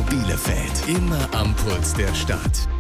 Bielefeld, immer am Puls der Stadt.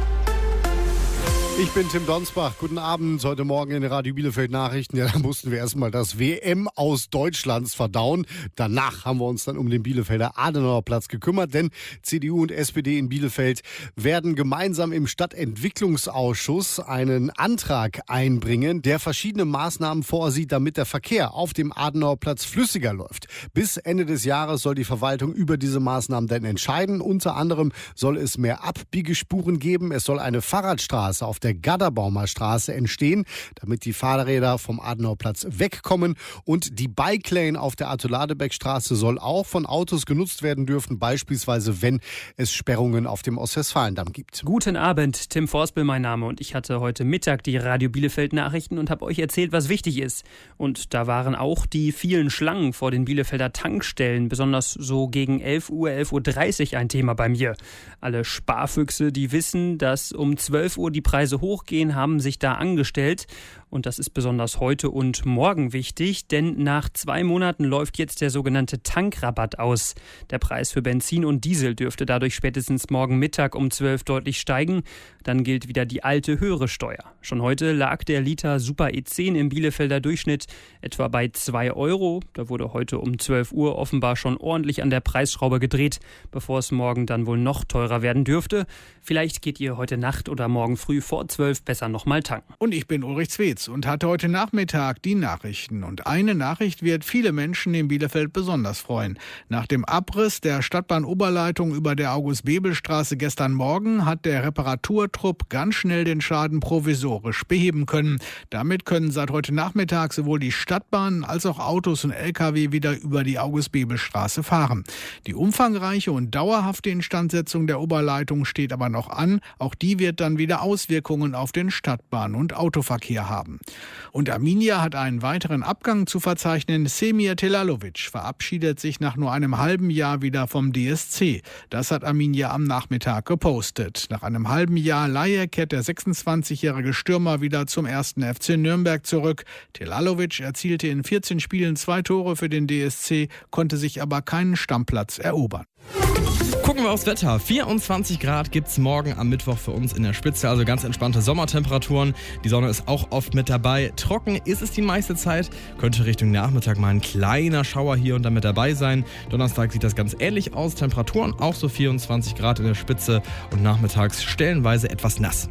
Ich bin Tim Donsbach. Guten Abend. Heute Morgen in den Radio Bielefeld Nachrichten. Ja, da mussten wir erstmal das WM aus Deutschlands verdauen. Danach haben wir uns dann um den Bielefelder Adenauerplatz gekümmert, denn CDU und SPD in Bielefeld werden gemeinsam im Stadtentwicklungsausschuss einen Antrag einbringen, der verschiedene Maßnahmen vorsieht, damit der Verkehr auf dem Adenauerplatz flüssiger läuft. Bis Ende des Jahres soll die Verwaltung über diese Maßnahmen dann entscheiden. Unter anderem soll es mehr Abbiegespuren geben. Es soll eine Fahrradstraße auf der Gadderbaumer Straße entstehen, damit die Fahrräder vom Adenauerplatz wegkommen. Und die Bike Lane auf der Arthur-Ladebeck-Straße soll auch von Autos genutzt werden dürfen, beispielsweise wenn es Sperrungen auf dem Ostwestfalendamm gibt. Guten Abend, Tim Forspel mein Name, und ich hatte heute Mittag die Radio Bielefeld Nachrichten und habe euch erzählt, was wichtig ist. Und da waren auch die vielen Schlangen vor den Bielefelder Tankstellen, besonders so gegen 11 Uhr, 11.30 Uhr ein Thema bei mir. Alle Sparfüchse, die wissen, dass um 12 Uhr die Preise hochgehen, haben sich da angestellt. Und das ist besonders heute und morgen wichtig, denn nach 2 Monaten läuft jetzt der sogenannte Tankrabatt aus. Der Preis für Benzin und Diesel dürfte dadurch spätestens morgen Mittag um 12 deutlich steigen. Dann gilt wieder die alte höhere Steuer. Schon heute lag der Liter Super E10 im Bielefelder Durchschnitt etwa bei 2 Euro. Da wurde heute um 12 Uhr offenbar schon ordentlich an der Preisschraube gedreht, bevor es morgen dann wohl noch teurer werden dürfte. Vielleicht geht ihr heute Nacht oder morgen früh vor 12 besser nochmal tanken. Und ich bin Ulrich Zwetz und hatte heute Nachmittag die Nachrichten. Und eine Nachricht wird viele Menschen in Bielefeld besonders freuen. Nach dem Abriss der Stadtbahn-Oberleitung über der August-Bebel-Straße gestern Morgen hat der Reparaturtrupp ganz schnell den Schaden provisorisch beheben können. Damit können seit heute Nachmittag sowohl die Stadtbahn als auch Autos und Lkw wieder über die August-Bebel-Straße fahren. Die umfangreiche und dauerhafte Instandsetzung der Oberleitung steht aber noch an. Auch die wird dann wieder Auswirkungen auf den Stadtbahn- und Autoverkehr haben. Und Arminia hat einen weiteren Abgang zu verzeichnen. Semir Telalovic verabschiedet sich nach nur einem halben Jahr wieder vom DSC. Das hat Arminia am Nachmittag gepostet. Nach einem halben Jahr Leihe kehrt der 26-jährige Stürmer wieder zum 1. FC Nürnberg zurück. Telalovic erzielte in 14 Spielen 2 Tore für den DSC, konnte sich aber keinen Stammplatz erobern. Gucken wir aufs Wetter. 24 Grad gibt's morgen am Mittwoch für uns in der Spitze, also ganz entspannte Sommertemperaturen. Die Sonne ist auch oft mit dabei. Trocken ist es die meiste Zeit. Könnte Richtung Nachmittag mal ein kleiner Schauer hier und da mit dabei sein. Donnerstag sieht das ganz ähnlich aus. Temperaturen auch so 24 Grad in der Spitze und nachmittags stellenweise etwas nass.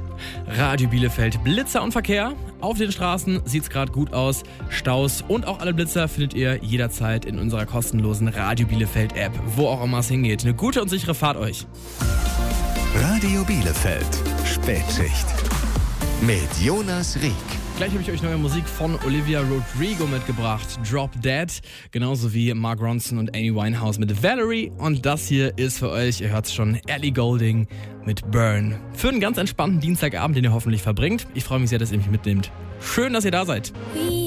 Radio Bielefeld, Blitzer und Verkehr. Auf den Straßen sieht's gerade gut aus. Staus und auch alle Blitzer findet ihr jederzeit in unserer kostenlosen Radio Bielefeld App, wo auch immer es hingeht. Eine gute und sichere Fahrt euch. Radio Bielefeld, Spätschicht. Mit Jonas Rieck. Gleich habe ich euch neue Musik von Olivia Rodrigo mitgebracht. Drop Dead. Genauso wie Mark Ronson und Amy Winehouse mit Valerie. Und das hier ist für euch, ihr hört es schon, Ellie Goulding mit Burn. Für einen ganz entspannten Dienstagabend, den ihr hoffentlich verbringt. Ich freue mich sehr, dass ihr mich mitnehmt. Schön, dass ihr da seid.